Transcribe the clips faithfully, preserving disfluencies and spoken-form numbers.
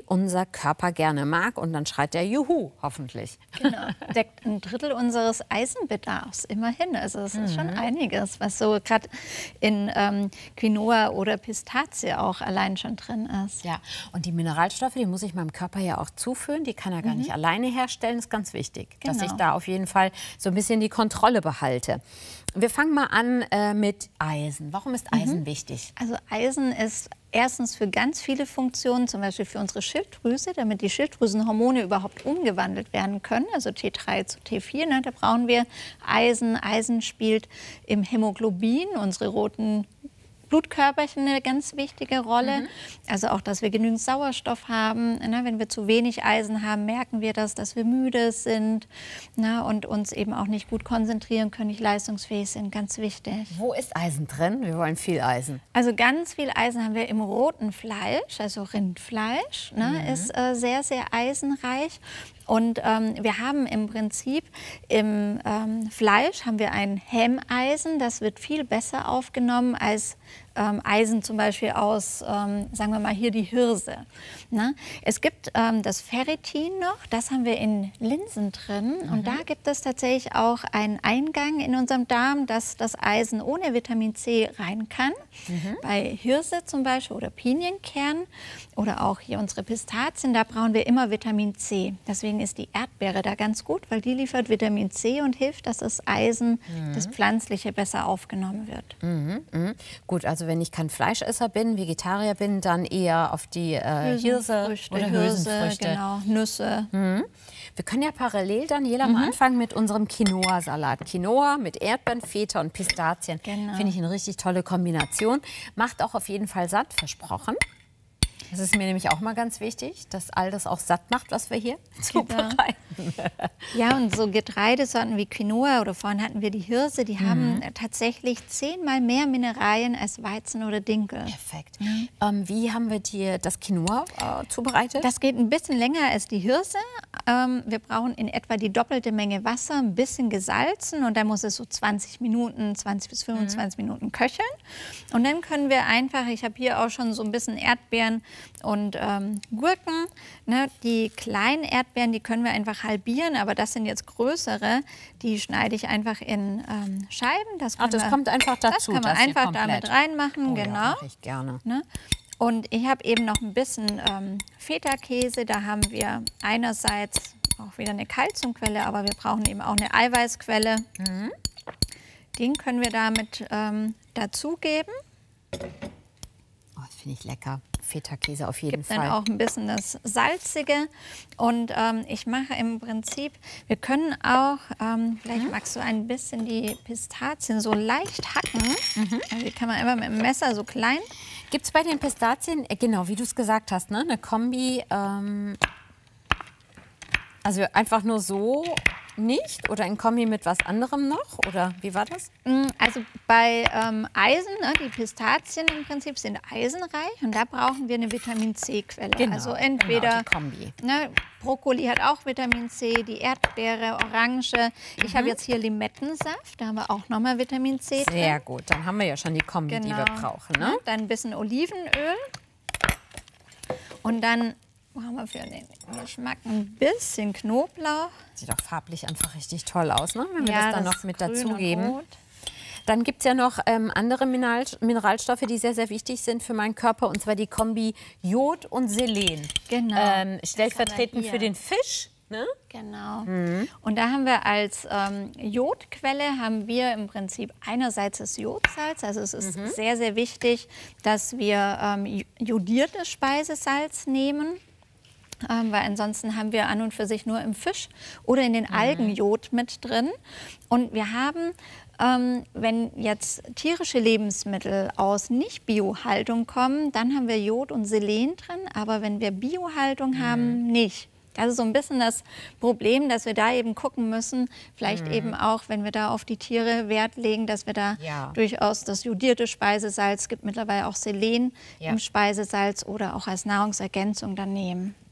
unser Körper gerne mag. Und dann schreit der Juhu, hoffentlich. Genau, deckt ein Drittel unseres Eisenbedarfs immerhin. Also es ist mhm. schon einiges, was so gerade in ähm, Quinoa oder Pistazie auch allein schon drin ist. Ja, und die Mineralstoffe, die muss ich meinem Körper ja auch zuführen. Die kann er gar mhm. nicht alleine herstellen, ist ganz wichtig. Genau. Dass ich da auf jeden Fall so ein bisschen die Kontrolle behalte. Wir fangen mal an äh, mit Eisen. Warum ist Eisen mhm. wichtig? Also Eisen ist erstens für ganz viele Funktionen, zum Beispiel für unsere Schilddrüse, damit die Schilddrüsenhormone überhaupt umgewandelt werden können, also T drei zu T vier, ne, da brauchen wir Eisen. Eisen spielt im Hämoglobin, unsere roten Blutkörperchen, eine ganz wichtige Rolle. Mhm. Also auch, dass wir genügend Sauerstoff haben. Ne? Wenn wir zu wenig Eisen haben, merken wir das, dass wir müde sind, ne? Und uns eben auch nicht gut konzentrieren können, nicht leistungsfähig sind. Ganz wichtig. Wo ist Eisen drin? Wir wollen viel Eisen. Also ganz viel Eisen haben wir im roten Fleisch, also Rindfleisch, ne? Mhm. Ist äh, sehr, sehr eisenreich. Und ähm, wir haben im Prinzip im ähm, Fleisch haben wir ein Hemmeisen, das wird viel besser aufgenommen als ähm, Eisen zum Beispiel aus, ähm, sagen wir mal hier die Hirse. Ne? Es gibt ähm, das Ferritin noch, das haben wir in Linsen drin. Mhm. Und da gibt es tatsächlich auch einen Eingang in unserem Darm, dass das Eisen ohne Vitamin C rein kann. Mhm. Bei Hirse zum Beispiel oder Pinienkern oder auch hier unsere Pistazien, da brauchen wir immer Vitamin C. Deswegen ist die Erdbeere da ganz gut, weil die liefert Vitamin C und hilft, dass das Eisen, mhm. das Pflanzliche, besser aufgenommen wird. Mhm, mh. Gut, also wenn ich kein Fleischesser bin, Vegetarier bin, dann eher auf die äh, Hirse Früchte, oder Hirse, Hülsenfrüchte. Genau, Nüsse. Mhm. Wir können ja parallel, Daniela, mhm. am Anfang mit unserem Quinoa-Salat. Quinoa mit Erdbeeren, Feta und Pistazien. Genau. Finde ich eine richtig tolle Kombination. Macht auch auf jeden Fall satt, versprochen. Das ist mir nämlich auch mal ganz wichtig, dass all das auch satt macht, was wir hier zubereiten. Ja, und so Getreidesorten wie Quinoa oder vorhin hatten wir die Hirse, die mhm. haben tatsächlich zehnmal mehr Mineralien als Weizen oder Dinkel. Perfekt. Mhm. Ähm, wie haben wir die, das Quinoa äh, zubereitet? Das geht ein bisschen länger als die Hirse. Ähm, wir brauchen in etwa die doppelte Menge Wasser, ein bisschen gesalzen und dann muss es so zwanzig Minuten, zwanzig bis fünfundzwanzig mhm. Minuten köcheln. Und dann können wir einfach, ich habe hier auch schon so ein bisschen Erdbeeren und ähm, Gurken. Ne? Die kleinen Erdbeeren, die können wir einfach halbieren, aber das sind jetzt größere. Die schneide ich einfach in ähm, Scheiben. Das, Ach, das wir, kommt einfach dazu. Das kann man einfach damit reinmachen, oh, genau. Ja, mache ich gerne. Ne? Und ich habe eben noch ein bisschen ähm, Feta-Käse. Da haben wir einerseits auch wieder eine Kalziumquelle, aber wir brauchen eben auch eine Eiweißquelle. Mhm. Den können wir damit ähm, dazugeben. Oh, das finde ich lecker. Feta-Käse auf jeden Gibt Fall. dann auch ein bisschen das Salzige. Und ähm, ich mache im Prinzip, wir können auch, ähm, vielleicht mhm. magst du ein bisschen die Pistazien so leicht hacken. Mhm. Also die kann man einfach mit dem Messer so klein. Gibt es bei den Pistazien, äh, genau wie du es gesagt hast, ne, eine Kombi, ähm, also einfach nur so nicht oder in Kombi mit was anderem noch? Oder wie war das? Also bei ähm, Eisen, ne, die Pistazien im Prinzip sind eisenreich und da brauchen wir eine Vitamin C-Quelle. Genau, also entweder genau, die Kombi. Ne, Brokkoli hat auch Vitamin C, die Erdbeere, Orange. Mhm. Ich habe jetzt hier Limettensaft, da haben wir auch nochmal Vitamin C drin. Sehr gut, dann haben wir ja schon die Kombi, genau. die wir brauchen. Ne? Dann ein bisschen Olivenöl und dann brauchen wir für den Geschmack ein bisschen Knoblauch. Sieht auch farblich einfach richtig toll aus, ne? Wenn wir ja, das dann das noch mit dazugeben. Rot. Dann gibt es ja noch ähm, andere Mineral Mineralstoffe, die sehr, sehr wichtig sind für meinen Körper. Und zwar die Kombi Jod und Selen. Genau. Ähm, stellvertretend für den Fisch. Ne? Genau. Mhm. Und da haben wir als ähm, Jodquelle haben wir im Prinzip einerseits das Jodsalz. Also es ist mhm. sehr, sehr wichtig, dass wir ähm, jodiertes Speisesalz nehmen. Ähm, weil ansonsten haben wir an und für sich nur im Fisch oder in den mhm. Algen Jod mit drin. Und wir haben, ähm, wenn jetzt tierische Lebensmittel aus Nicht-Bio-Haltung kommen, dann haben wir Jod und Selen drin, aber wenn wir Bio-Haltung mhm. haben, nicht. Das ist so ein bisschen das Problem, dass wir da eben gucken müssen, vielleicht mhm. eben auch, wenn wir da auf die Tiere Wert legen, dass wir da ja. durchaus das jodierte Speisesalz, gibt mittlerweile auch Selen ja. im Speisesalz oder auch als Nahrungsergänzung dann nehmen.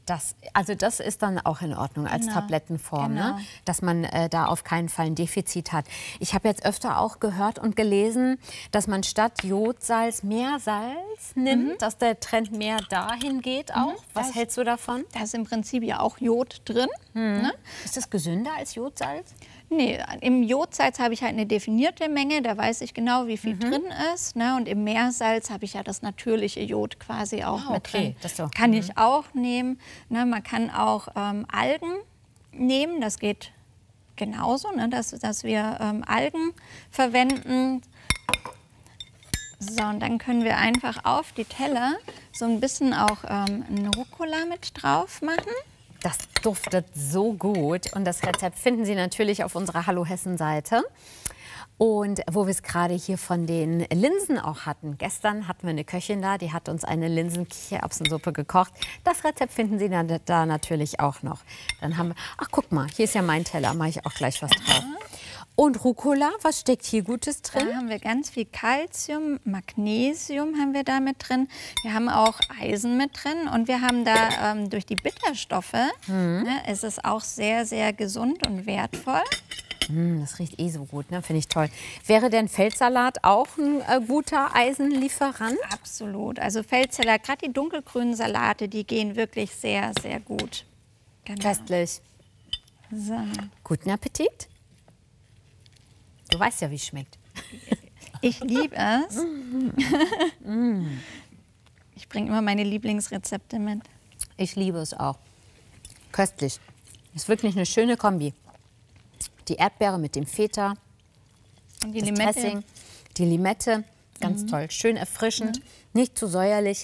Das, also das ist dann auch in Ordnung als Genau. Tablettenform, Genau. ne? Dass man äh, da auf keinen Fall ein Defizit hat. Ich habe jetzt öfter auch gehört und gelesen, dass man statt Jodsalz Meersalz nimmt, mhm. dass der Trend mehr dahin geht auch. Mhm. Was das, hältst du davon? Da ist im Prinzip ja auch Jod drin. Mhm. Ne? Ist das gesünder als Jodsalz? Nee, im Jodsalz habe ich halt eine definierte Menge, da weiß ich genau, wie viel mhm. drin ist. Ne? Und im Meersalz habe ich ja das natürliche Jod quasi auch ah, mit okay. drin. Das so. Kann mhm. ich auch nehmen. Ne? Man kann auch ähm, Algen nehmen, das geht genauso, ne? dass, dass wir ähm, Algen verwenden. So, und dann können wir einfach auf die Teller so ein bisschen auch ähm, einen Rucola mit drauf machen. Das duftet so gut und das Rezept finden Sie natürlich auf unserer Hallo Hessen-Seite. Und wo wir es gerade hier von den Linsen auch hatten. Gestern hatten wir eine Köchin da, die hat uns eine Linsen-Kichererbsensuppe gekocht. Das Rezept finden Sie da, da natürlich auch noch. Dann haben wir, ach guck mal, hier ist ja mein Teller, mache ich auch gleich was drauf. Und Rucola, was steckt hier Gutes drin? Da haben wir ganz viel Calcium, Magnesium haben wir da mit drin. Wir haben auch Eisen mit drin und wir haben da ähm, durch die Bitterstoffe, mhm. ne, ist es auch sehr, sehr gesund und wertvoll. Mm, das riecht eh so gut, ne? Finde ich toll. Wäre denn Feldsalat auch ein äh, guter Eisenlieferant? Absolut. Also Feldsalat, gerade die dunkelgrünen Salate, die gehen wirklich sehr, sehr gut. Genau. Köstlich. So. Guten Appetit. Du weißt ja, wie es schmeckt. Ich liebe es. Ich bringe immer meine Lieblingsrezepte mit. Ich liebe es auch. Köstlich. Ist wirklich eine schöne Kombi. Die Erdbeere mit dem Feta, und die das Limette. Dressing, die Limette, ganz mhm. toll. Schön erfrischend, mhm. nicht zu säuerlich.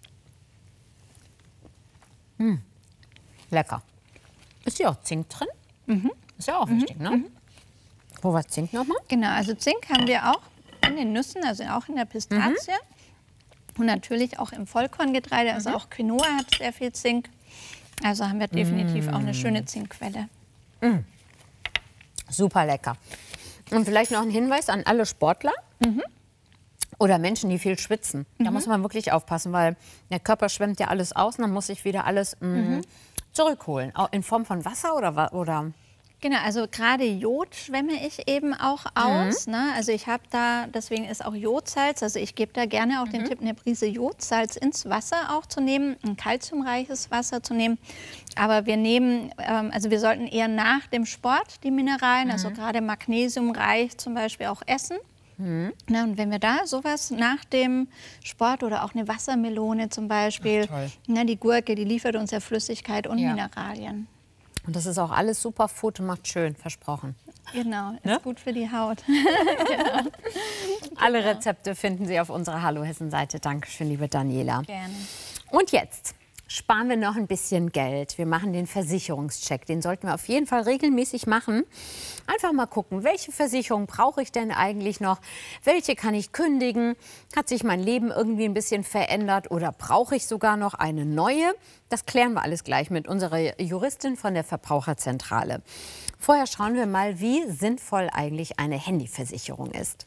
Mm. Lecker. Ist hier auch Zink drin? Mhm. Ist ja auch mhm. wichtig, ne? Mhm. Wo war Zink nochmal? Genau, also Zink haben wir auch in den Nüssen, also auch in der Pistazie. Mhm. Und natürlich auch im Vollkorngetreide, also mhm. auch Quinoa hat sehr viel Zink. Also haben wir definitiv mhm. auch eine schöne Zinkquelle. Mhm. Super lecker. Und vielleicht noch ein Hinweis an alle Sportler mhm. oder Menschen, die viel schwitzen. Da mhm. muss man wirklich aufpassen, weil der Körper schwemmt ja alles aus und dann muss ich wieder alles mm, mhm. zurückholen. Auch in Form von Wasser oder... oder Genau, also gerade Jod schwemme ich eben auch aus. Mhm. Ne? Also ich habe da, deswegen ist auch Jodsalz, also ich gebe da gerne auch mhm. den Tipp, eine Prise Jodsalz ins Wasser auch zu nehmen, ein kalziumreiches Wasser zu nehmen. Aber wir nehmen, ähm, also wir sollten eher nach dem Sport die Mineralien, mhm. also gerade magnesiumreich zum Beispiel auch essen. Mhm. Na, und wenn wir da sowas nach dem Sport oder auch eine Wassermelone zum Beispiel, ach, na, die Gurke, die liefert uns ja Flüssigkeit und ja. Mineralien. Und das ist auch alles super Foto, macht schön, versprochen. Genau, ist ne? gut für die Haut. Ja. Alle Rezepte finden Sie auf unserer Hallo Hessen-Seite. Dankeschön, liebe Daniela. Gerne. Und jetzt sparen wir noch ein bisschen Geld. Wir machen den Versicherungscheck. Den sollten wir auf jeden Fall regelmäßig machen. Einfach mal gucken, welche Versicherung brauche ich denn eigentlich noch? Welche kann ich kündigen? Hat sich mein Leben irgendwie ein bisschen verändert oder brauche ich sogar noch eine neue? Das klären wir alles gleich mit unserer Juristin von der Verbraucherzentrale. Vorher schauen wir mal, wie sinnvoll eigentlich eine Handyversicherung ist.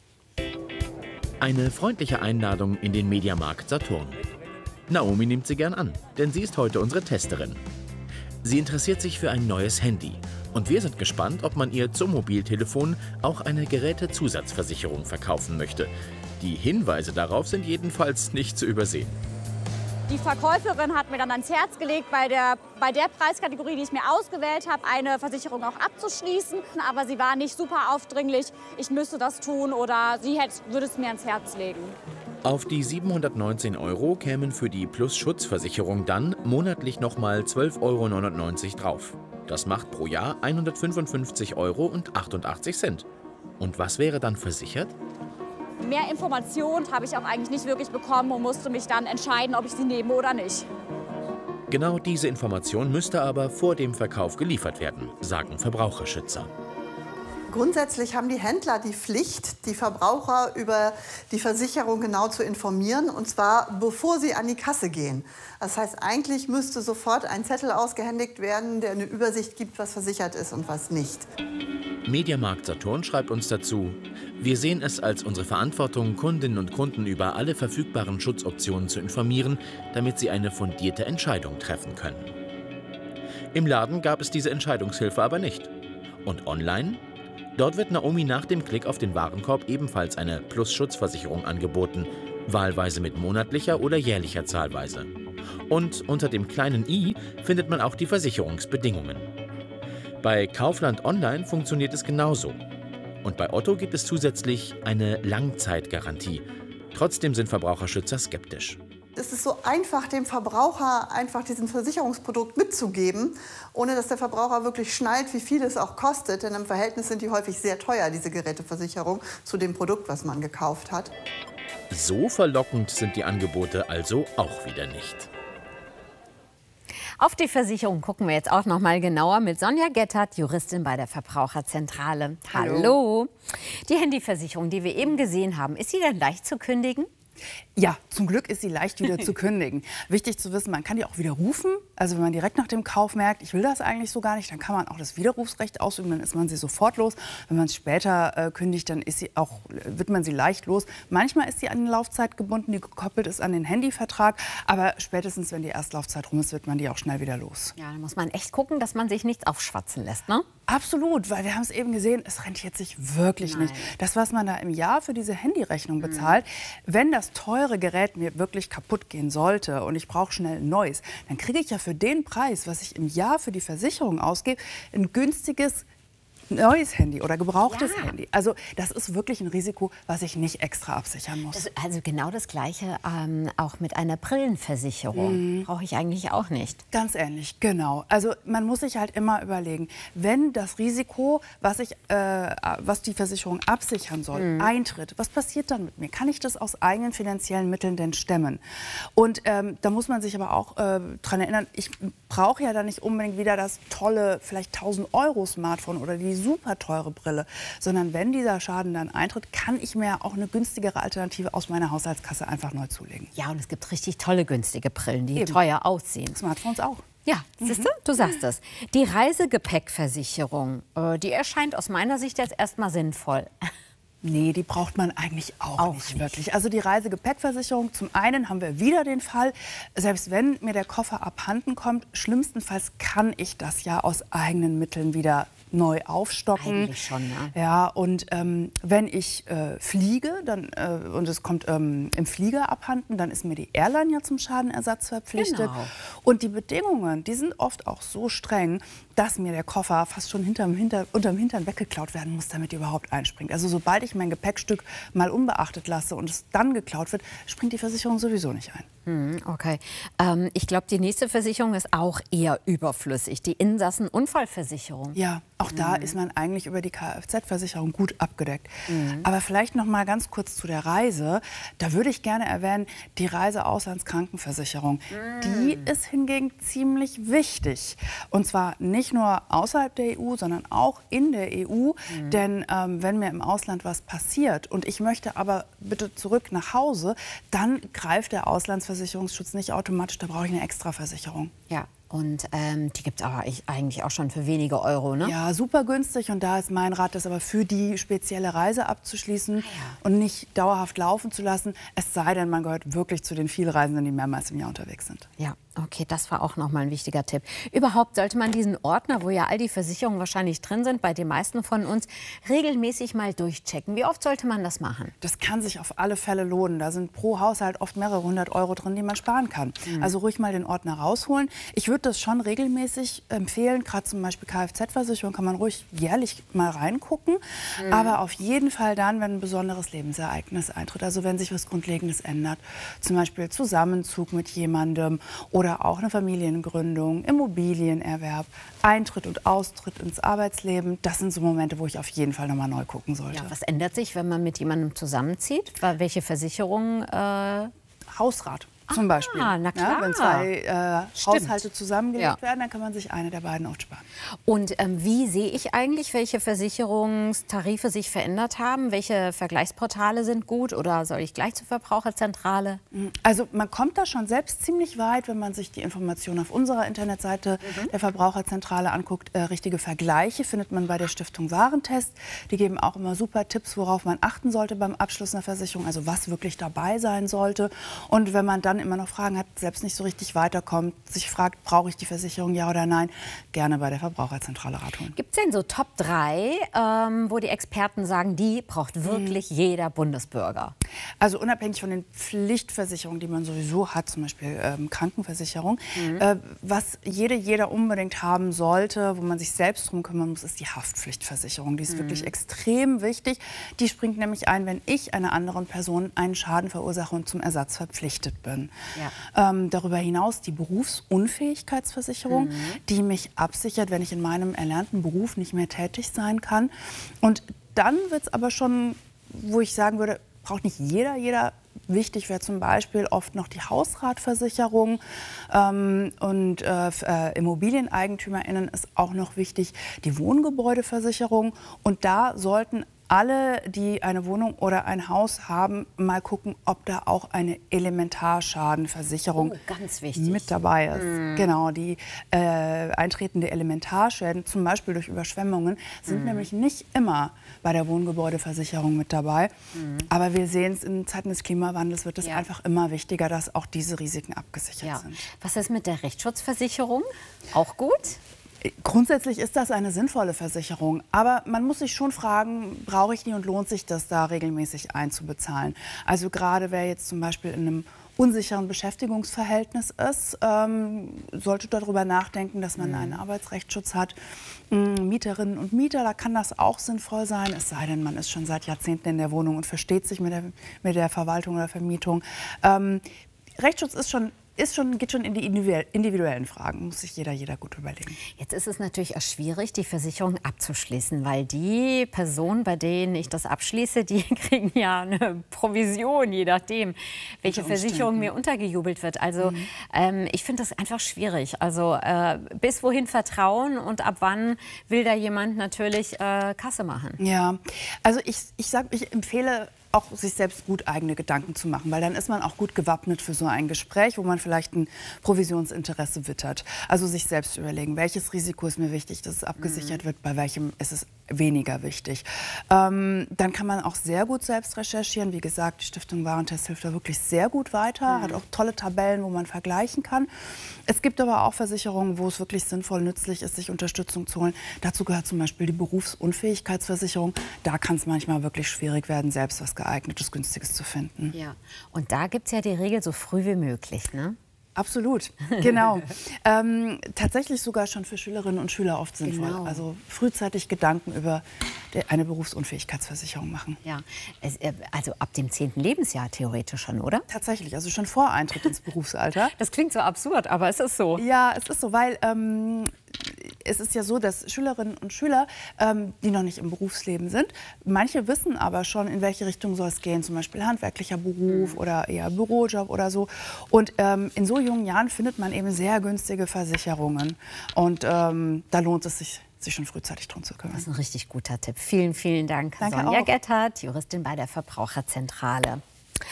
Eine freundliche Einladung in den Mediamarkt Saturn. Naomi nimmt sie gern an, denn sie ist heute unsere Testerin. Sie interessiert sich für ein neues Handy. Und wir sind gespannt, ob man ihr zum Mobiltelefon auch eine Gerätezusatzversicherung verkaufen möchte. Die Hinweise darauf sind jedenfalls nicht zu übersehen. Die Verkäuferin hat mir dann ans Herz gelegt, bei der, bei der Preiskategorie, die ich mir ausgewählt habe, eine Versicherung auch abzuschließen. Aber sie war nicht super aufdringlich, ich müsste das tun oder sie hätte, würde es mir ans Herz legen. Auf die siebenhundertneunzehn Euro kämen für die Plus-Schutzversicherung dann monatlich nochmal zwölf Euro neunundneunzig drauf. Das macht pro Jahr hundertfünfundfünfzig Euro und achtundachtzig Cent. Und was wäre dann versichert? Mehr Informationen habe ich auch eigentlich nicht wirklich bekommen und musste mich dann entscheiden, ob ich sie nehme oder nicht. Genau diese Information müsste aber vor dem Verkauf geliefert werden, sagen Verbraucherschützer. Grundsätzlich haben die Händler die Pflicht, die Verbraucher über die Versicherung genau zu informieren, und zwar bevor sie an die Kasse gehen. Das heißt, eigentlich müsste sofort ein Zettel ausgehändigt werden, der eine Übersicht gibt, was versichert ist und was nicht. Mediamarkt Saturn schreibt uns dazu: Wir sehen es als unsere Verantwortung, Kundinnen und Kunden über alle verfügbaren Schutzoptionen zu informieren, damit sie eine fundierte Entscheidung treffen können. Im Laden gab es diese Entscheidungshilfe aber nicht. Und online? Dort wird Naomi nach dem Klick auf den Warenkorb ebenfalls eine Plus-Schutzversicherung angeboten, wahlweise mit monatlicher oder jährlicher Zahlweise. Und unter dem kleinen i findet man auch die Versicherungsbedingungen. Bei Kaufland Online funktioniert es genauso. Und bei Otto gibt es zusätzlich eine Langzeitgarantie. Trotzdem sind Verbraucherschützer skeptisch. Es ist so einfach, dem Verbraucher einfach diesen Versicherungsprodukt mitzugeben, ohne dass der Verbraucher wirklich schnallt, wie viel es auch kostet. Denn im Verhältnis sind die häufig sehr teuer, diese Geräteversicherung, zu dem Produkt, was man gekauft hat. So verlockend sind die Angebote also auch wieder nicht. Auf die Versicherung gucken wir jetzt auch noch mal genauer mit Sonja Gettert, Juristin bei der Verbraucherzentrale. Hallo. Hallo. Die Handyversicherung, die wir eben gesehen haben, ist sie denn leicht zu kündigen? Ja, zum Glück ist sie leicht wieder zu kündigen. Wichtig zu wissen, man kann die auch widerrufen. Also wenn man direkt nach dem Kauf merkt, ich will das eigentlich so gar nicht, dann kann man auch das Widerrufsrecht ausüben, dann ist man sie sofort los. Wenn man es später äh, kündigt, dann ist sie auch, wird man sie leicht los. Manchmal ist sie an die Laufzeit gebunden, die gekoppelt ist an den Handyvertrag. Aber spätestens, wenn die Erstlaufzeit rum ist, wird man die auch schnell wieder los. Ja, da muss man echt gucken, dass man sich nichts aufschwatzen lässt, ne? Absolut, weil wir haben es eben gesehen, es rentiert sich wirklich Nein. nicht. Das, was man da im Jahr für diese Handyrechnung bezahlt, mhm. wenn das teure Gerät mir wirklich kaputt gehen sollte und ich brauche schnell ein neues, dann kriege ich ja für den Preis, was ich im Jahr für die Versicherung ausgebe, ein günstiges neues Handy oder gebrauchtes ja. Handy. Also das ist wirklich ein Risiko, was ich nicht extra absichern muss. Das, also genau das Gleiche ähm, auch mit einer Brillenversicherung. Mhm. Brauche ich eigentlich auch nicht. Ganz ähnlich, genau. Also man muss sich halt immer überlegen, wenn das Risiko, was, ich, äh, was die Versicherung absichern soll, mhm. eintritt, was passiert dann mit mir? Kann ich das aus eigenen finanziellen Mitteln denn stemmen? Und ähm, da muss man sich aber auch äh, dran erinnern, ich brauche ja dann nicht unbedingt wieder das tolle, vielleicht tausend Euro Smartphone oder die super teure Brille, sondern wenn dieser Schaden dann eintritt, kann ich mir auch eine günstigere Alternative aus meiner Haushaltskasse einfach neu zulegen. Ja, und es gibt richtig tolle günstige Brillen, die Eben. teuer aussehen. Smartphones auch. Ja, siehst du, du sagst es. Die Reisegepäckversicherung, äh, die erscheint aus meiner Sicht jetzt erstmal sinnvoll. Nee, die braucht man eigentlich auch, auch nicht, nicht wirklich. Also die Reisegepäckversicherung, zum einen haben wir wieder den Fall, selbst wenn mir der Koffer abhanden kommt, schlimmstenfalls kann ich das ja aus eigenen Mitteln wieder neu aufstocken. Eigentlich schon, ja. Ja, und ähm, wenn ich äh, fliege dann, äh, und es kommt ähm, im Flieger abhanden, dann ist mir die Airline ja zum Schadenersatz verpflichtet. Genau. Und die Bedingungen, die sind oft auch so streng, dass mir der Koffer fast schon hinterm, hinter, unterm Hintern weggeklaut werden muss, damit die überhaupt einspringt. Also sobald ich mein Gepäckstück mal unbeachtet lasse und es dann geklaut wird, springt die Versicherung sowieso nicht ein. Hm, okay. Ähm, ich glaube, die nächste Versicherung ist auch eher überflüssig. Die Insassen-Unfallversicherung. Ja, auch da mhm. ist man eigentlich über die Kfz-Versicherung gut abgedeckt. Mhm. Aber vielleicht noch mal ganz kurz zu der Reise. Da würde ich gerne erwähnen, die Reiseauslandskrankenversicherung. Mhm. Die ist hingegen ziemlich wichtig. Und zwar nicht nur außerhalb der E U, sondern auch in der E U. Mhm. Denn ähm, wenn mir im Ausland was passiert und ich möchte aber bitte zurück nach Hause, dann greift der Auslandsversicherungsschutz nicht automatisch. Da brauche ich eine Extraversicherung. Ja. Und ähm, die gibt es aber eigentlich auch schon für wenige Euro, ne? Ja, super günstig. Und da ist mein Rat, das aber für die spezielle Reise abzuschließen ja. und nicht dauerhaft laufen zu lassen. Es sei denn, man gehört wirklich zu den Vielreisenden, die mehrmals im Jahr unterwegs sind. Ja, okay, das war auch noch mal ein wichtiger Tipp. Überhaupt sollte man diesen Ordner, wo ja all die Versicherungen wahrscheinlich drin sind, bei den meisten von uns, regelmäßig mal durchchecken. Wie oft sollte man das machen? Das kann sich auf alle Fälle lohnen. Da sind pro Haushalt oft mehrere hundert Euro drin, die man sparen kann. Mhm. Also ruhig mal den Ordner rausholen. Ich würde das schon regelmäßig empfehlen. Gerade zum Beispiel Kfz-Versicherung kann man ruhig jährlich mal reingucken. Mhm. Aber auf jeden Fall dann, wenn ein besonderes Lebensereignis eintritt. Also wenn sich was Grundlegendes ändert. Zum Beispiel Zusammenzug mit jemandem oder auch eine Familiengründung, Immobilienerwerb, Eintritt und Austritt ins Arbeitsleben. Das sind so Momente, wo ich auf jeden Fall noch mal neu gucken sollte. Ja, was ändert sich, wenn man mit jemandem zusammenzieht? Welche Versicherung? Äh Hausrat. Zum Beispiel. Ah, na klar. Ja, wenn zwei äh, Haushalte zusammengelegt ja. werden, dann kann man sich eine der beiden aufsparen. Und ähm, wie sehe ich eigentlich, welche Versicherungstarife sich verändert haben? Welche Vergleichsportale sind gut oder soll ich gleich zur Verbraucherzentrale? Also man kommt da schon selbst ziemlich weit, wenn man sich die Informationen auf unserer Internetseite mhm. der Verbraucherzentrale anguckt. Äh, richtige Vergleiche findet man bei der Stiftung Warentest. Die geben auch immer super Tipps, worauf man achten sollte beim Abschluss einer Versicherung, also was wirklich dabei sein sollte. Und wenn man dann immer noch Fragen hat, selbst nicht so richtig weiterkommt, sich fragt, brauche ich die Versicherung, ja oder nein, gerne bei der Verbraucherzentrale Rat holen. Gibt es denn so Top drei, ähm, wo die Experten sagen, die braucht wirklich mhm. jeder Bundesbürger? Also unabhängig von den Pflichtversicherungen, die man sowieso hat, zum Beispiel ähm, Krankenversicherung, mhm. äh, was jede, jeder unbedingt haben sollte, wo man sich selbst drum kümmern muss, ist die Haftpflichtversicherung. Die ist mhm. wirklich extrem wichtig. Die springt nämlich ein, wenn ich einer anderen Person einen Schaden verursache und zum Ersatz verpflichtet bin. Ja. Ähm, darüber hinaus die Berufsunfähigkeitsversicherung, mhm. die mich absichert, wenn ich in meinem erlernten Beruf nicht mehr tätig sein kann. Und dann wird es aber schon, wo ich sagen würde, braucht nicht jeder, jeder. Wichtig wäre zum Beispiel oft noch die Hausratversicherung ähm, und äh, für, äh, ImmobilieneigentümerInnen ist auch noch wichtig die Wohngebäudeversicherung. Und da sollten alle, die eine Wohnung oder ein Haus haben, mal gucken, ob da auch eine Elementarschadenversicherung oh, ganz wichtig. mit dabei ist. Mm. Genau, die äh, eintretende Elementarschäden, zum Beispiel durch Überschwemmungen, sind mm. nämlich nicht immer bei der Wohngebäudeversicherung mit dabei. Mm. Aber wir sehen es in Zeiten des Klimawandels, wird es ja. einfach immer wichtiger, dass auch diese Risiken abgesichert ja. sind. Was ist mit der Rechtsschutzversicherung? Auch gut? Grundsätzlich ist das eine sinnvolle Versicherung, aber man muss sich schon fragen, brauche ich die und lohnt sich das da regelmäßig einzubezahlen? Also gerade wer jetzt zum Beispiel in einem unsicheren Beschäftigungsverhältnis ist, ähm, sollte darüber nachdenken, dass man mhm. einen Arbeitsrechtsschutz hat. Ähm, Mieterinnen und Mieter, da kann das auch sinnvoll sein, es sei denn, man ist schon seit Jahrzehnten in der Wohnung und versteht sich mit der, mit der Verwaltung oder Vermietung. Ähm, Rechtsschutz ist schon Ist schon, geht schon in die individuellen Fragen, muss sich jeder, jeder gut überlegen. Jetzt ist es natürlich auch schwierig, die Versicherung abzuschließen, weil die Personen, bei denen ich das abschließe, die kriegen ja eine Provision, je nachdem, welche Versicherung mir untergejubelt wird. Also mhm. ähm, ich finde das einfach schwierig. Also äh, bis wohin Vertrauen und ab wann will da jemand natürlich äh, Kasse machen? Ja, also ich, ich, sag, ich empfehle auch sich selbst gut eigene Gedanken zu machen, weil dann ist man auch gut gewappnet für so ein Gespräch, wo man vielleicht ein Provisionsinteresse wittert. Also sich selbst überlegen, welches Risiko ist mir wichtig, dass es abgesichert mhm. wird, bei welchem ist es weniger wichtig. Ähm, dann kann man auch sehr gut selbst recherchieren. Wie gesagt, die Stiftung Warentest hilft da wirklich sehr gut weiter, mhm. hat auch tolle Tabellen, wo man vergleichen kann. Es gibt aber auch Versicherungen, wo es wirklich sinnvoll nützlich ist, sich Unterstützung zu holen. Dazu gehört zum Beispiel die Berufsunfähigkeitsversicherung. Da kann es manchmal wirklich schwierig werden, selbst was geeignetes, günstiges zu finden. Ja. Und da gibt es ja die Regel so früh wie möglich, ne? Absolut, genau. ähm, tatsächlich sogar schon für Schülerinnen und Schüler oft sinnvoll. Genau. Also frühzeitig Gedanken über eine Berufsunfähigkeitsversicherung machen. Ja, es, also ab dem zehnten Lebensjahr theoretisch schon, oder? Tatsächlich, also schon vor Eintritt ins Berufsalter. Das klingt so absurd, aber es ist so. Ja, es ist so, weil ähm, es ist ja so, dass Schülerinnen und Schüler, ähm, die noch nicht im Berufsleben sind, manche wissen aber schon, in welche Richtung soll es gehen, zum Beispiel handwerklicher Beruf mhm. oder eher Bürojob oder so. Und ähm, in so jungen Jahren findet man eben sehr günstige Versicherungen. Und ähm, da lohnt es sich, sich schon frühzeitig drum zu kümmern. Das ist ein richtig guter Tipp. Vielen, vielen Dank, Danke Sonja auch. Gettert, Juristin bei der Verbraucherzentrale.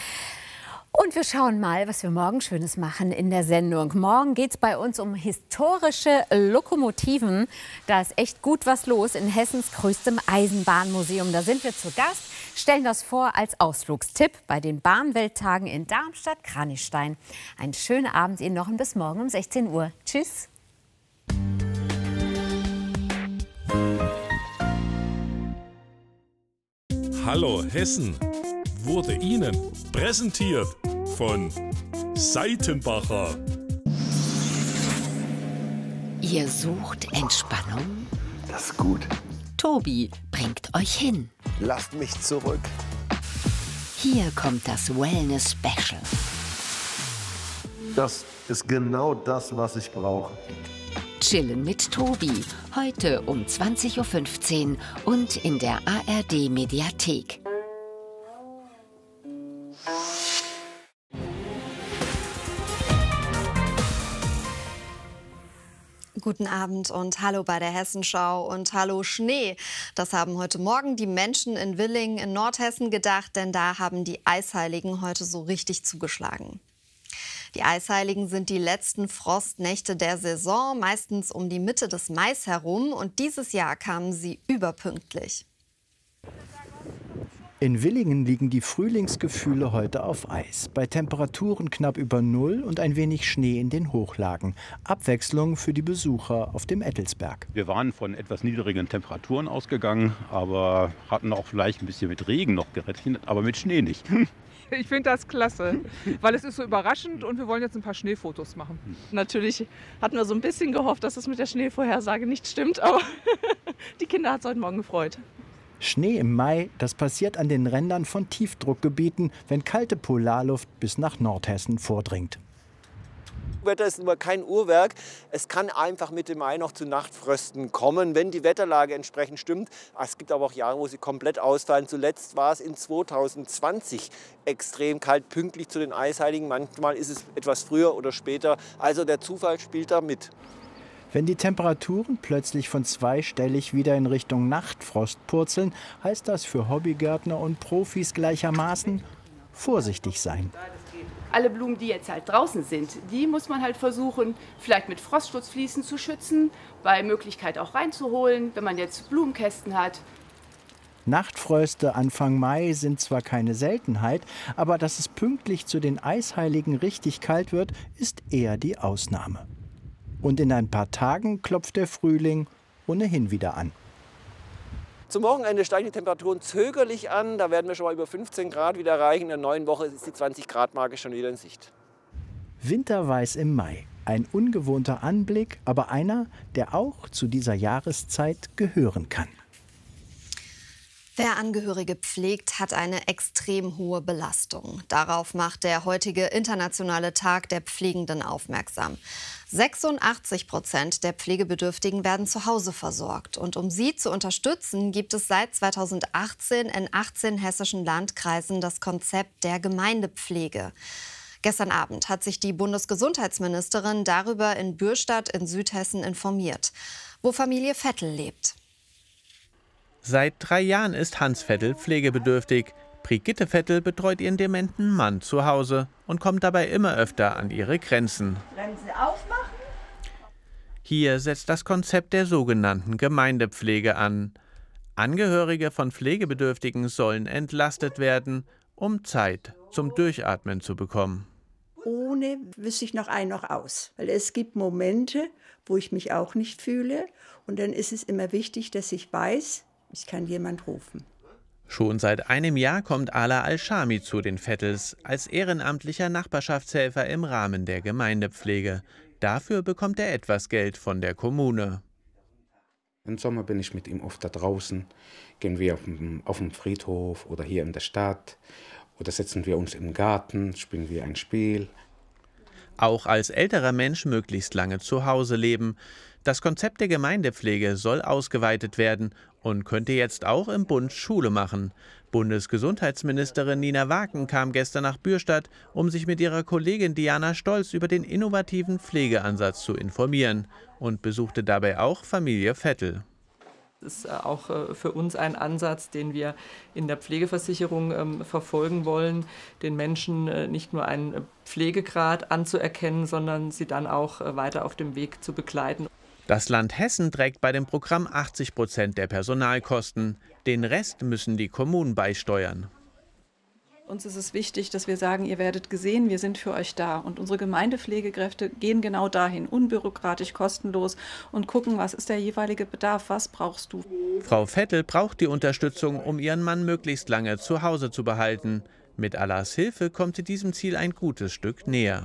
Und wir schauen mal, was wir morgen Schönes machen in der Sendung. Morgen geht es bei uns um historische Lokomotiven. Da ist echt gut was los in Hessens größtem Eisenbahnmuseum. Da sind wir zu Gast, stellen das vor als Ausflugstipp bei den Bahnwelttagen in Darmstadt-Kranichstein. Einen schönen Abend Ihnen noch und bis morgen um sechzehn Uhr. Tschüss. Hallo Hessen wurde Ihnen präsentiert von Seitenbacher. Ihr sucht Entspannung? Das ist gut. Tobi bringt euch hin. Lasst mich zurück. Hier kommt das Wellness Special. Das ist genau das, was ich brauche. Chillen mit Tobi. Heute um zwanzig Uhr fünfzehn und in der A R D-Mediathek. Guten Abend und hallo bei der Hessenschau und hallo Schnee. Das haben heute Morgen die Menschen in Willingen in Nordhessen gedacht, denn da haben die Eisheiligen heute so richtig zugeschlagen. Die Eisheiligen sind die letzten Frostnächte der Saison, meistens um die Mitte des Mai herum, und dieses Jahr kamen sie überpünktlich. In Willingen liegen die Frühlingsgefühle heute auf Eis. Bei Temperaturen knapp über Null und ein wenig Schnee in den Hochlagen. Abwechslung für die Besucher auf dem Ettelsberg. Wir waren von etwas niedrigen Temperaturen ausgegangen, aber hatten auch vielleicht ein bisschen mit Regen noch gerechnet, aber mit Schnee nicht. Ich finde das klasse, weil es ist so überraschend und wir wollen jetzt ein paar Schneefotos machen. Natürlich hatten wir so ein bisschen gehofft, dass es mit der Schneevorhersage nicht stimmt, aber die Kinder hat es heute Morgen gefreut. Schnee im Mai, das passiert an den Rändern von Tiefdruckgebieten, wenn kalte Polarluft bis nach Nordhessen vordringt. Wetter ist immer kein Uhrwerk. Es kann einfach Mitte Mai noch zu Nachtfrösten kommen, wenn die Wetterlage entsprechend stimmt. Es gibt aber auch Jahre, wo sie komplett ausfallen. Zuletzt war es in zweitausendzwanzig extrem kalt, pünktlich zu den Eisheiligen. Manchmal ist es etwas früher oder später. Also der Zufall spielt da mit. Wenn die Temperaturen plötzlich von zweistellig wieder in Richtung Nachtfrost purzeln, heißt das für Hobbygärtner und Profis gleichermaßen vorsichtig sein. Alle Blumen, die jetzt halt draußen sind, die muss man halt versuchen, vielleicht mit Frostschutzfliesen zu schützen, bei Möglichkeit auch reinzuholen, wenn man jetzt Blumenkästen hat. Nachtfröste Anfang Mai sind zwar keine Seltenheit, aber dass es pünktlich zu den Eisheiligen richtig kalt wird, ist eher die Ausnahme. Und in ein paar Tagen klopft der Frühling ohnehin wieder an. Zum Wochenende steigen die Temperaturen zögerlich an. Da werden wir schon mal über fünfzehn Grad wieder erreichen. In der neuen Woche ist die zwanzig Grad Marke schon wieder in Sicht. Winterweiß im Mai. Ein ungewohnter Anblick, aber einer, der auch zu dieser Jahreszeit gehören kann. Wer Angehörige pflegt, hat eine extrem hohe Belastung. Darauf macht der heutige internationale Tag der Pflegenden aufmerksam. sechsundachtzig Prozent der Pflegebedürftigen werden zu Hause versorgt. Und um sie zu unterstützen, gibt es seit zweitausendachtzehn in achtzehn hessischen Landkreisen das Konzept der Gemeindepflege. Gestern Abend hat sich die Bundesgesundheitsministerin darüber in Bürstadt in Südhessen informiert, wo Familie Vettel lebt. Seit drei Jahren ist Hans Vettel pflegebedürftig. Brigitte Vettel betreut ihren dementen Mann zu Hause und kommt dabei immer öfter an ihre Grenzen. Grenze aufmachen. Hier setzt das Konzept der sogenannten Gemeindepflege an. Angehörige von Pflegebedürftigen sollen entlastet werden, um Zeit zum Durchatmen zu bekommen. Ohne wüsste ich noch ein, noch aus. Weil es gibt Momente, wo ich mich auch nicht fühle. Und dann ist es immer wichtig, dass ich weiß, ich kann jemand rufen. Schon seit einem Jahr kommt Ala Al-Shami zu den Vettels als ehrenamtlicher Nachbarschaftshelfer im Rahmen der Gemeindepflege. Dafür bekommt er etwas Geld von der Kommune. Im Sommer bin ich mit ihm oft da draußen, gehen wir auf dem, auf dem Friedhof oder hier in der Stadt oder setzen wir uns im Garten, spielen wir ein Spiel. Auch als älterer Mensch möglichst lange zu Hause leben. Das Konzept der Gemeindepflege soll ausgeweitet werden und könnte jetzt auch im Bund Schule machen. Bundesgesundheitsministerin Nina Waken kam gestern nach Bürstadt, um sich mit ihrer Kollegin Diana Stolz über den innovativen Pflegeansatz zu informieren und besuchte dabei auch Familie Vettel. Das ist auch für uns ein Ansatz, den wir in der Pflegeversicherung verfolgen wollen, den Menschen nicht nur einen Pflegegrad anzuerkennen, sondern sie dann auch weiter auf dem Weg zu begleiten. Das Land Hessen trägt bei dem Programm achtzig Prozent der Personalkosten. Den Rest müssen die Kommunen beisteuern. Uns ist es wichtig, dass wir sagen, ihr werdet gesehen, wir sind für euch da. Und unsere Gemeindepflegekräfte gehen genau dahin, unbürokratisch, kostenlos und gucken, was ist der jeweilige Bedarf, was brauchst du. Frau Vettel braucht die Unterstützung, um ihren Mann möglichst lange zu Hause zu behalten. Mit Allahs Hilfe kommt sie diesem Ziel ein gutes Stück näher.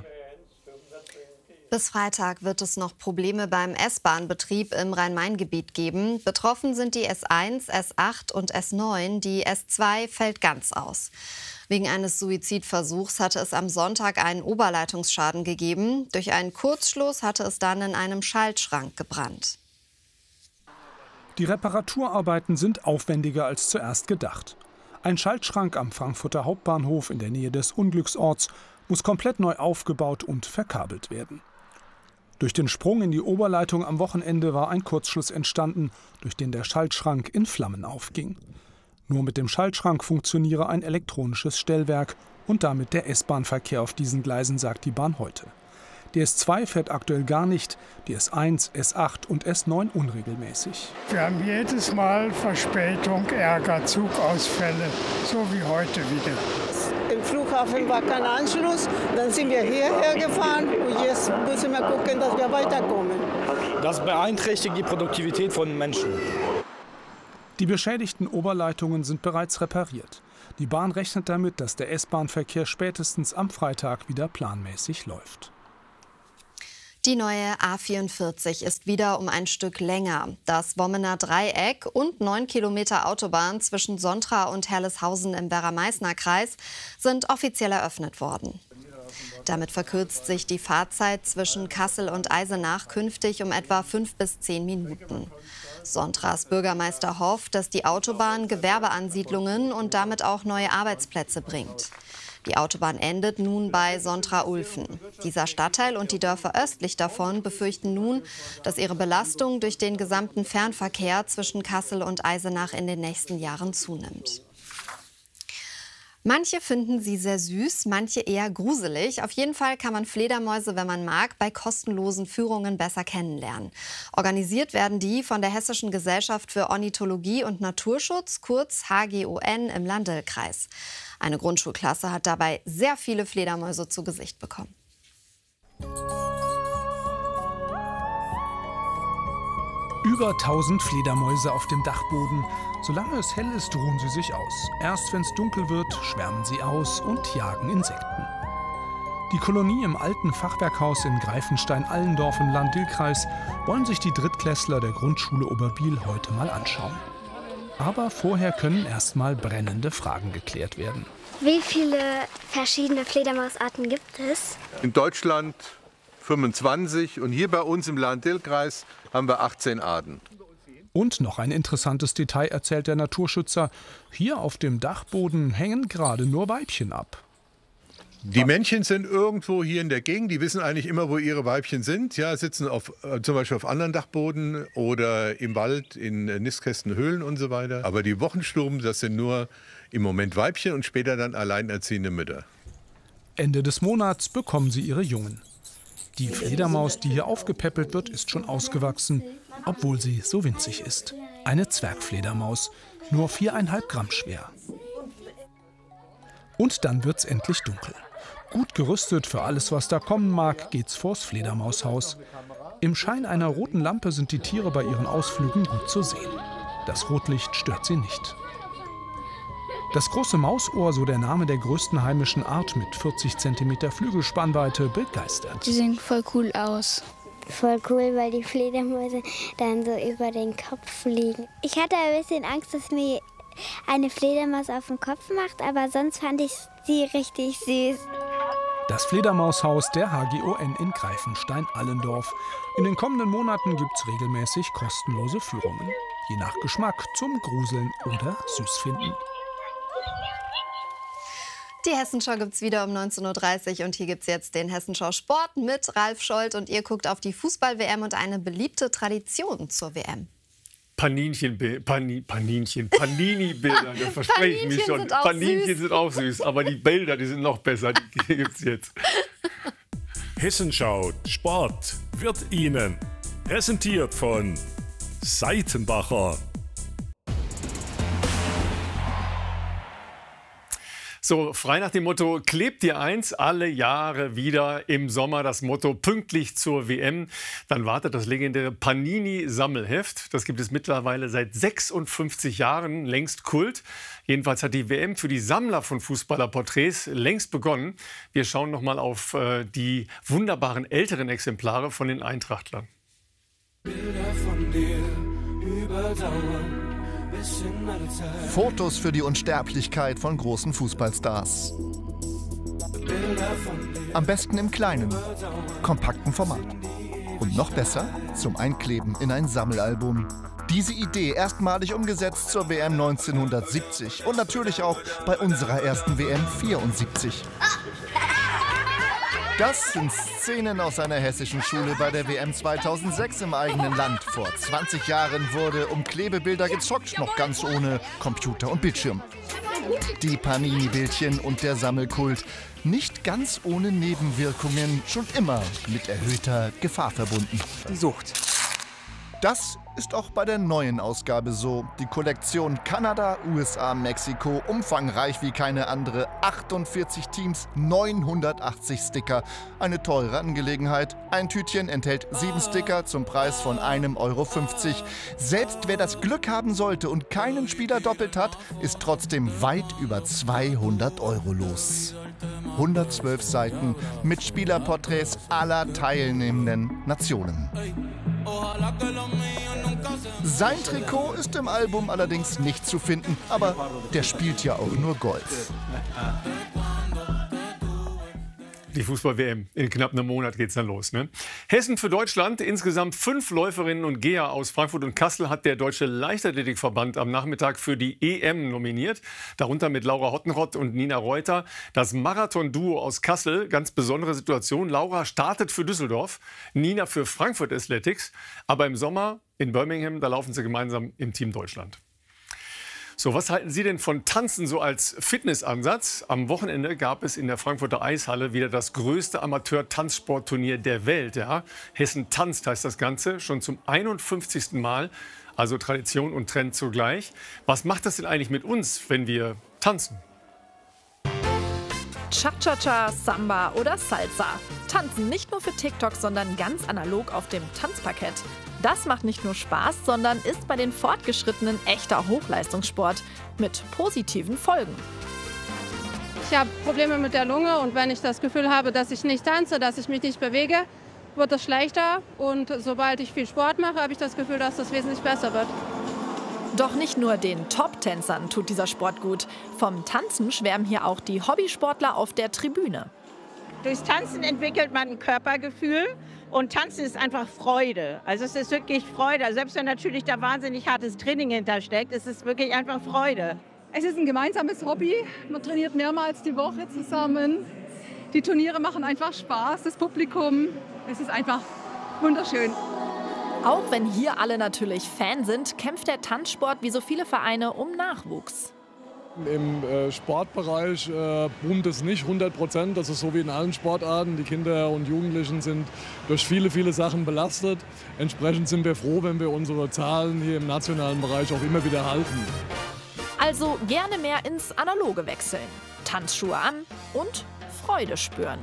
Bis Freitag wird es noch Probleme beim S-Bahn-Betrieb im Rhein-Main-Gebiet geben. Betroffen sind die S eins, S acht und S neun. Die S zwei fällt ganz aus. Wegen eines Suizidversuchs hatte es am Sonntag einen Oberleitungsschaden gegeben. Durch einen Kurzschluss hatte es dann in einem Schaltschrank gebrannt. Die Reparaturarbeiten sind aufwendiger als zuerst gedacht. Ein Schaltschrank am Frankfurter Hauptbahnhof in der Nähe des Unglücksorts muss komplett neu aufgebaut und verkabelt werden. Durch den Sprung in die Oberleitung am Wochenende war ein Kurzschluss entstanden, durch den der Schaltschrank in Flammen aufging. Nur mit dem Schaltschrank funktioniere ein elektronisches Stellwerk und damit der S-Bahn-Verkehr auf diesen Gleisen, sagt die Bahn heute. Die S zwei fährt aktuell gar nicht, die S eins, S acht und S neun unregelmäßig. Wir haben jedes Mal Verspätung, Ärger, Zugausfälle, so wie heute wieder. Im Flughafen war kein Anschluss, dann sind wir hierher gefahren und jetzt müssen wir gucken, dass wir weiterkommen. Das beeinträchtigt die Produktivität von Menschen. Die beschädigten Oberleitungen sind bereits repariert. Die Bahn rechnet damit, dass der S-Bahn-Verkehr spätestens am Freitag wieder planmäßig läuft. Die neue A vierundvierzig ist wieder um ein Stück länger. Das Wommener Dreieck und neun Kilometer Autobahn zwischen Sontra und Herleshausen im Werra-Meißner-Kreis sind offiziell eröffnet worden. Damit verkürzt sich die Fahrzeit zwischen Kassel und Eisenach künftig um etwa fünf bis zehn Minuten. Sontras Bürgermeister hofft, dass die Autobahn Gewerbeansiedlungen und damit auch neue Arbeitsplätze bringt. Die Autobahn endet nun bei Sontra-Ulfen. Dieser Stadtteil und die Dörfer östlich davon befürchten nun, dass ihre Belastung durch den gesamten Fernverkehr zwischen Kassel und Eisenach in den nächsten Jahren zunimmt. Manche finden sie sehr süß, manche eher gruselig. Auf jeden Fall kann man Fledermäuse, wenn man mag, bei kostenlosen Führungen besser kennenlernen. Organisiert werden die von der Hessischen Gesellschaft für Ornithologie und Naturschutz, kurz H G O N, im Landl-Kreis. Eine Grundschulklasse hat dabei sehr viele Fledermäuse zu Gesicht bekommen. Über tausend Fledermäuse auf dem Dachboden. Solange es hell ist, ruhen sie sich aus. Erst wenn es dunkel wird, schwärmen sie aus und jagen Insekten. Die Kolonie im alten Fachwerkhaus in Greifenstein-Allendorf im Landl-Kreis wollen sich die Drittklässler der Grundschule Oberbiel heute mal anschauen. Aber vorher können erst mal brennende Fragen geklärt werden. Wie viele verschiedene Fledermausarten gibt es? In Deutschland fünfundzwanzig und hier bei uns im Landl-Kreis haben wir achtzehn Arten. Und noch ein interessantes Detail erzählt der Naturschützer. Hier auf dem Dachboden hängen gerade nur Weibchen ab. Die Männchen sind irgendwo hier in der Gegend. Die wissen eigentlich immer, wo ihre Weibchen sind. Ja, sitzen auf, äh, zum Beispiel auf anderen Dachboden oder im Wald, in äh, Nistkästen, Höhlen und so weiter. Aber die Wochensturm, das sind nur im Moment Weibchen und später dann alleinerziehende Mütter. Ende des Monats bekommen sie ihre Jungen. Die Fledermaus, die hier aufgepäppelt wird, ist schon ausgewachsen, obwohl sie so winzig ist. Eine Zwergfledermaus, nur viereinhalb Gramm schwer. Und dann wird's endlich dunkel. Gut gerüstet für alles, was da kommen mag, geht's vors Fledermaushaus. Im Schein einer roten Lampe sind die Tiere bei ihren Ausflügen gut zu sehen. Das Rotlicht stört sie nicht. Das große Mausohr, so der Name der größten heimischen Art mit vierzig Zentimeter Flügelspannweite, begeistert. Die sehen voll cool aus. Voll cool, weil die Fledermäuse dann so über den Kopf fliegen. Ich hatte ein bisschen Angst, dass mir eine Fledermaus auf den Kopf macht, aber sonst fand ich sie richtig süß. Das Fledermaushaus der H G O N in Greifenstein-Allendorf. In den kommenden Monaten gibt es regelmäßig kostenlose Führungen. Je nach Geschmack zum Gruseln oder Süßfinden. Die Hessenschau gibt's wieder um neunzehn Uhr dreißig und hier gibt's jetzt den Hessenschau Sport mit Ralf Scholz und ihr guckt auf die Fußball-W M und eine beliebte Tradition zur W M. Paninchen, Pani, Paninchen, Panini-Bilder, da verspreche ich mich schon. Sind auch Paninchen süß. sind auch süß, aber die Bilder, die sind noch besser, die gibt's jetzt. Hessenschau Sport wird Ihnen präsentiert von Seitenbacher. So, frei nach dem Motto, klebt dir eins alle Jahre wieder im Sommer das Motto pünktlich zur W M. Dann wartet das legendäre Panini-Sammelheft. Das gibt es mittlerweile seit sechsundfünfzig Jahren, längst Kult. Jedenfalls hat die W M für die Sammler von Fußballerporträts längst begonnen. Wir schauen noch mal auf äh, die wunderbaren älteren Exemplare von den Eintrachtlern. Bilder von dir überdauern. Fotos für die Unsterblichkeit von großen Fußballstars. Am besten im kleinen, kompakten Format. Und noch besser, zum Einkleben in ein Sammelalbum. Diese Idee erstmalig umgesetzt zur W M neunzehnhundertsiebzig und natürlich auch bei unserer ersten W M vierundsiebzig. Das sind Szenen aus einer hessischen Schule bei der W M zweitausendsechs im eigenen Land. Vor zwanzig Jahren wurde um Klebebilder gezockt, noch ganz ohne Computer und Bildschirm. Die Panini-Bildchen und der Sammelkult, nicht ganz ohne Nebenwirkungen, schon immer mit erhöhter Gefahr verbunden. Die Sucht. Das ist auch bei der neuen Ausgabe so. Die Kollektion Kanada, U S A, Mexiko, umfangreich wie keine andere. achtundvierzig Teams, neunhundertachtzig Sticker. Eine teure Angelegenheit. Ein Tütchen enthält sieben Sticker zum Preis von einem Euro fünfzig. Selbst wer das Glück haben sollte und keinen Spieler doppelt hat, ist trotzdem weit über zweihundert Euro los. hundertzwölf Seiten mit Spielerporträts aller teilnehmenden Nationen. Sein Trikot ist im Album allerdings nicht zu finden, aber der spielt ja auch nur Golf. Die Fußball-W M. In knapp einem Monat geht's dann los. Ne? Hessen für Deutschland. Insgesamt fünf Läuferinnen und Geher aus Frankfurt und Kassel hat der Deutsche Leichtathletikverband am Nachmittag für die E M nominiert. Darunter mit Laura Hottenrott und Nina Reuter. Das Marathon-Duo aus Kassel. Ganz besondere Situation. Laura startet für Düsseldorf, Nina für Frankfurt Athletics. Aber im Sommer in Birmingham, da laufen sie gemeinsam im Team Deutschland. So, was halten Sie denn von Tanzen so als Fitnessansatz? Am Wochenende gab es in der Frankfurter Eishalle wieder das größte Amateur-Tanzsportturnier der Welt. Ja? Hessen tanzt heißt das Ganze, schon zum einundfünfzigsten Mal. Also Tradition und Trend zugleich. Was macht das denn eigentlich mit uns, wenn wir tanzen? Cha-Cha-Cha, Samba oder Salsa. Tanzen nicht nur für TikTok, sondern ganz analog auf dem Tanzparkett. Das macht nicht nur Spaß, sondern ist bei den Fortgeschrittenen echter Hochleistungssport mit positiven Folgen. Ich habe Probleme mit der Lunge und wenn ich das Gefühl habe, dass ich nicht tanze, dass ich mich nicht bewege, wird es schlechter. Und sobald ich viel Sport mache, habe ich das Gefühl, dass das wesentlich besser wird. Doch nicht nur den Top-Tänzern tut dieser Sport gut. Vom Tanzen schwärmen hier auch die Hobbysportler auf der Tribüne. Durchs Tanzen entwickelt man ein Körpergefühl und Tanzen ist einfach Freude. Also es ist wirklich Freude. Also selbst wenn natürlich da wahnsinnig hartes Training hintersteckt, ist es wirklich einfach Freude. Es ist ein gemeinsames Hobby. Man trainiert mehrmals die Woche zusammen. Die Turniere machen einfach Spaß, das Publikum. Es ist einfach wunderschön. Auch wenn hier alle natürlich Fan sind, kämpft der Tanzsport wie so viele Vereine um Nachwuchs. Im äh, Sportbereich äh, boomt es nicht hundert Prozent. Das ist so wie in allen Sportarten. Die Kinder und Jugendlichen sind durch viele, viele Sachen belastet. Entsprechend sind wir froh, wenn wir unsere Zahlen hier im nationalen Bereich auch immer wieder halten. Also gerne mehr ins Analoge wechseln. Tanzschuhe an und Freude spüren.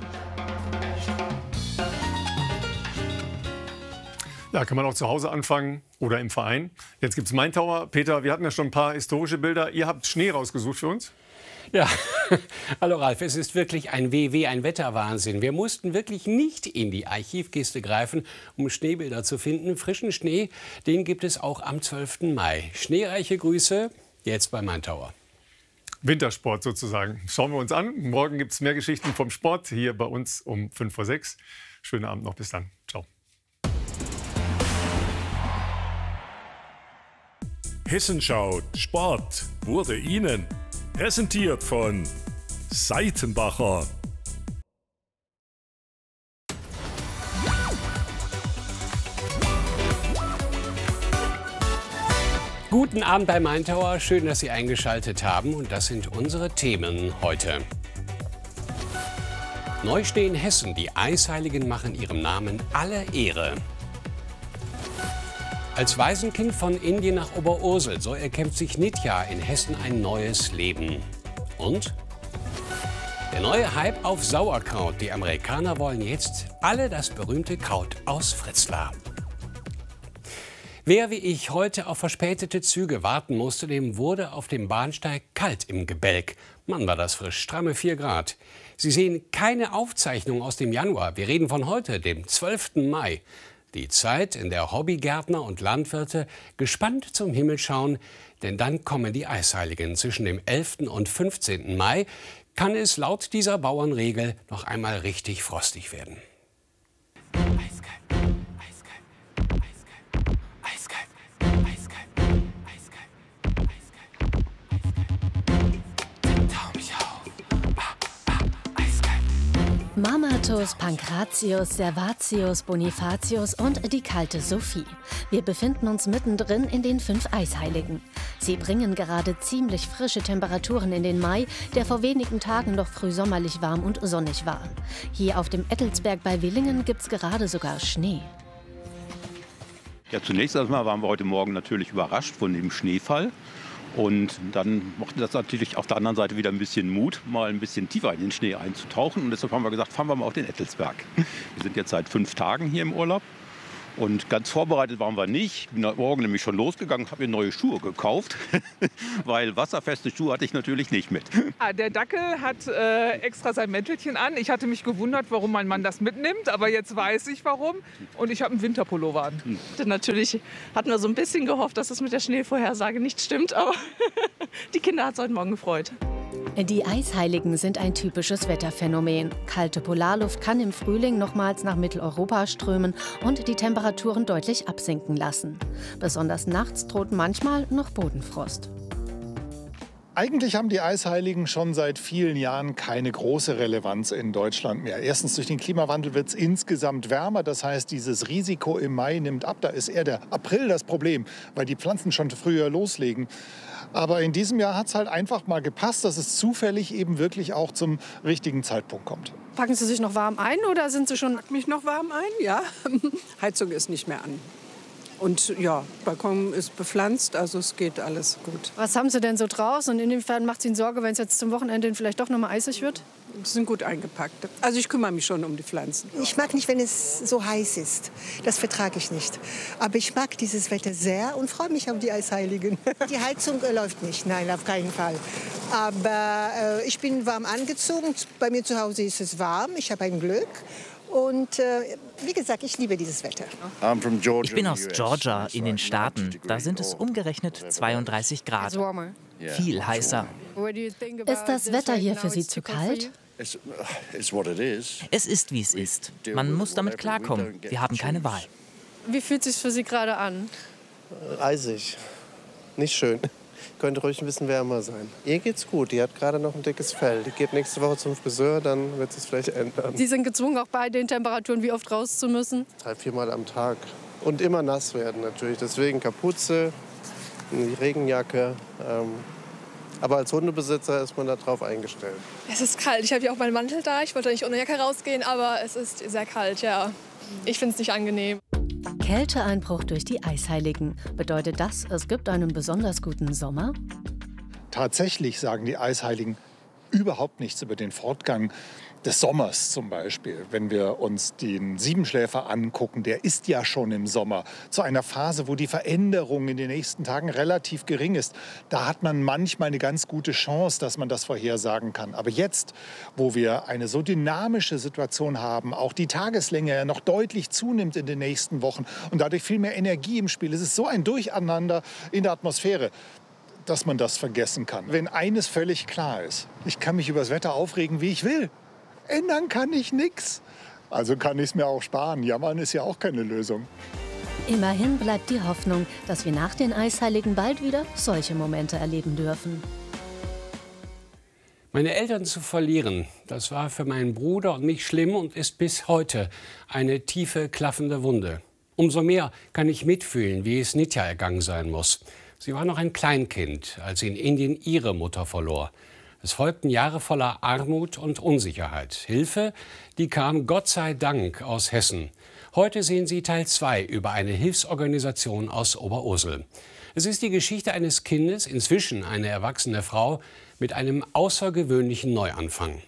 Ja, kann man auch zu Hause anfangen oder im Verein. Jetzt gibt es Maintower. Peter, wir hatten ja schon ein paar historische Bilder. Ihr habt Schnee rausgesucht für uns? Ja, hallo Ralf, es ist wirklich ein W W, ein Wetterwahnsinn. Wir mussten wirklich nicht in die Archivkiste greifen, um Schneebilder zu finden. Frischen Schnee, den gibt es auch am zwölften Mai. Schneereiche Grüße, jetzt bei Maintower. Wintersport sozusagen. Schauen wir uns an. Morgen gibt es mehr Geschichten vom Sport hier bei uns um fünf vor sechs. Schönen Abend noch, bis dann. Ciao. Hessenschau Sport wurde Ihnen präsentiert von Seitenbacher. Guten Abend bei Maintower. Schön, dass Sie eingeschaltet haben. Und das sind unsere Themen heute. Neuschnee in Hessen. Die Eisheiligen machen ihrem Namen alle Ehre. Als Waisenkind von Indien nach Oberursel, so erkämpft sich Nitya in Hessen ein neues Leben. Und der neue Hype auf Sauerkraut. Die Amerikaner wollen jetzt alle das berühmte Kraut aus Fritzlar. Wer wie ich heute auf verspätete Züge warten musste, dem wurde auf dem Bahnsteig kalt im Gebälk. Mann, war das frisch, stramme vier Grad. Sie sehen keine Aufzeichnung aus dem Januar. Wir reden von heute, dem zwölften Mai. Die Zeit, in der Hobbygärtner und Landwirte gespannt zum Himmel schauen, denn dann kommen die Eisheiligen. Zwischen dem elften und fünfzehnten Mai kann es laut dieser Bauernregel noch einmal richtig frostig werden. Eiskalt, eiskalt, eiskalt, eiskalt, eiskalt, eiskalt, eiskalt, eiskalt. Tau mich auf. Ah, ah, eiskalt. Mama Donatus, Pankratius, Servatius, Bonifatius und die kalte Sophie. Wir befinden uns mittendrin in den fünf Eisheiligen. Sie bringen gerade ziemlich frische Temperaturen in den Mai, der vor wenigen Tagen noch frühsommerlich warm und sonnig war. Hier auf dem Ettelsberg bei Willingen gibt's gerade sogar Schnee. Ja, zunächst einmal waren wir heute Morgen natürlich überrascht von dem Schneefall. Und dann machte das natürlich auf der anderen Seite wieder ein bisschen Mut, mal ein bisschen tiefer in den Schnee einzutauchen. Und deshalb haben wir gesagt, fahren wir mal auf den Ettelsberg. Wir sind jetzt seit fünf Tagen hier im Urlaub. Und ganz vorbereitet waren wir nicht. Ich bin heute Morgen nämlich schon losgegangen und habe mir neue Schuhe gekauft, weil wasserfeste Schuhe hatte ich natürlich nicht mit. Ja, der Dackel hat äh, extra sein Mäntelchen an. Ich hatte mich gewundert, warum mein Mann das mitnimmt, aber jetzt weiß ich warum. Und ich habe einen Winterpullover an. Hm. Natürlich hatten wir so ein bisschen gehofft, dass das mit der Schneevorhersage nicht stimmt, aber die Kinder hat es heute Morgen gefreut. Die Eisheiligen sind ein typisches Wetterphänomen. Kalte Polarluft kann im Frühling nochmals nach Mitteleuropa strömen und die Temperaturen deutlich absinken lassen. Besonders nachts droht manchmal noch Bodenfrost. Eigentlich haben die Eisheiligen schon seit vielen Jahren keine große Relevanz in Deutschland mehr. Erstens, durch den Klimawandel wird es insgesamt wärmer. Das heißt, dieses Risiko im Mai nimmt ab. Da ist eher der April das Problem, weil die Pflanzen schon früher loslegen. Aber in diesem Jahr hat es halt einfach mal gepasst, dass es zufällig eben wirklich auch zum richtigen Zeitpunkt kommt. Packen Sie sich noch warm ein oder sind Sie schon... Ich pack mich noch warm ein, ja. Heizung ist nicht mehr an. Und ja, Balkon ist bepflanzt, also es geht alles gut. Was haben Sie denn so draußen? Und inwiefern macht es Ihnen Sorge, wenn es jetzt zum Wochenende vielleicht doch noch mal eisig wird? Sie sind gut eingepackt. Also ich kümmere mich schon um die Pflanzen. Ich mag nicht, wenn es so heiß ist. Das vertrage ich nicht. Aber ich mag dieses Wetter sehr und freue mich auf die Eisheiligen. Die Heizung äh, läuft nicht, nein, auf keinen Fall. Aber äh, ich bin warm angezogen. Bei mir zu Hause ist es warm. Ich habe ein Glück. Und äh, wie gesagt, ich liebe dieses Wetter. Ich bin aus Georgia in den Staaten. Da sind es umgerechnet zweiunddreißig Grad. Viel heißer. Ist das Wetter hier für Sie zu kalt? Es ist, wie es ist. Man muss damit klarkommen. Wir haben keine Wahl. Wie fühlt es sich für Sie gerade an? Eisig. Nicht schön. Könnte ruhig ein bisschen wärmer sein. Ihr geht's gut. Die hat gerade noch ein dickes Fell. Die geht nächste Woche zum Friseur, dann wird es vielleicht ändern. Sie sind gezwungen, auch bei den Temperaturen wie oft raus zu müssen? Drei, viermal am Tag. Und immer nass werden natürlich. Deswegen Kapuze, eine Regenjacke. Ähm, aber als Hundebesitzer ist man darauf eingestellt. Es ist kalt. Ich habe ja auch meinen Mantel da. Ich wollte nicht ohne Jacke rausgehen, aber es ist sehr kalt, ja. Ich finde es nicht angenehm. Kälteeinbruch durch die Eisheiligen. Bedeutet das, es gibt einen besonders guten Sommer? Tatsächlich sagen die Eisheiligen überhaupt nichts über den Fortgang des Sommers zum Beispiel. Wenn wir uns den Siebenschläfer angucken, der ist ja schon im Sommer zu einer Phase, wo die Veränderung in den nächsten Tagen relativ gering ist. Da hat man manchmal eine ganz gute Chance, dass man das vorhersagen kann. Aber jetzt, wo wir eine so dynamische Situation haben, auch die Tageslänge ja noch deutlich zunimmt in den nächsten Wochen und dadurch viel mehr Energie im Spiel, es ist so ein Durcheinander in der Atmosphäre, dass man das vergessen kann. Wenn eines völlig klar ist, ich kann mich über das Wetter aufregen, wie ich will. Ändern kann ich nichts. Also kann ich es mir auch sparen. Jammern ist ja auch keine Lösung. Immerhin bleibt die Hoffnung, dass wir nach den Eisheiligen bald wieder solche Momente erleben dürfen. Meine Eltern zu verlieren, das war für meinen Bruder und mich schlimm und ist bis heute eine tiefe, klaffende Wunde. Umso mehr kann ich mitfühlen, wie es Nitya ergangen sein muss. Sie war noch ein Kleinkind, als sie in Indien ihre Mutter verlor. Es folgten Jahre voller Armut und Unsicherheit. Hilfe, die kam Gott sei Dank aus Hessen. Heute sehen Sie Teil zwei über eine Hilfsorganisation aus Oberursel. Es ist die Geschichte eines Kindes, inzwischen eine erwachsene Frau, mit einem außergewöhnlichen Neuanfang.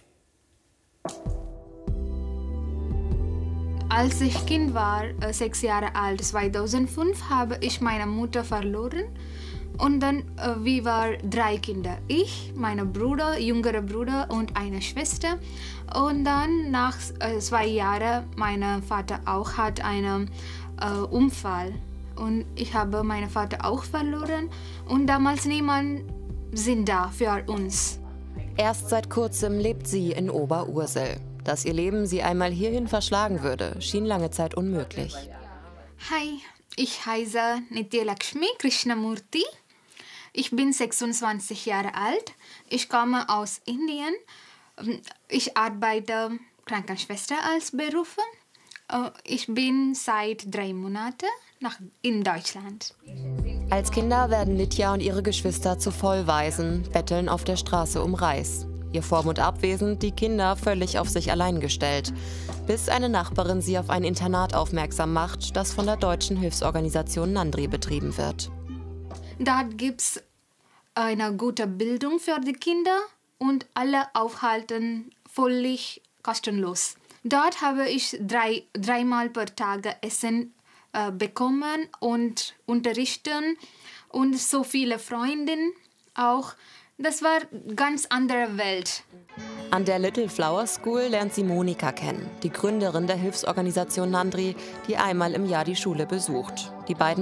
Als ich Kind war, sechs Jahre alt, zweitausendfünf, habe ich meine Mutter verloren. Und dann, äh, wir waren drei Kinder. Ich, mein Bruder, jüngerer Bruder und eine Schwester. Und dann nach äh, zwei Jahren, mein Vater auch hat einen äh, Unfall. Und ich habe meinen Vater auch verloren. Und damals niemand sind da für uns. Erst seit kurzem lebt sie in Oberursel. Dass ihr Leben sie einmal hierhin verschlagen würde, schien lange Zeit unmöglich. Hi, ich heiße Nitya Lakshmi Krishnamurthy. Ich bin sechsundzwanzig Jahre alt. Ich komme aus Indien. Ich arbeite Krankenschwester als Beruf. Ich bin seit drei Monaten nach, in Deutschland. Als Kinder werden Nitya und ihre Geschwister zu Vollwaisen, betteln auf der Straße um Reis. Ihr Vormund abwesend, die Kinder völlig auf sich allein gestellt. Bis eine Nachbarin sie auf ein Internat aufmerksam macht, das von der deutschen Hilfsorganisation Nandri betrieben wird. Dort gibt es eine gute Bildung für die Kinder und alle Aufhalten völlig kostenlos. Dort habe ich drei, dreimal pro Tag Essen äh, bekommen und unterrichten und so viele Freundinnen auch. Das war eine ganz andere Welt. An der Little Flower School lernt sie Monika kennen, die Gründerin der Hilfsorganisation Nandri, die einmal im Jahr die Schule besucht. Die beiden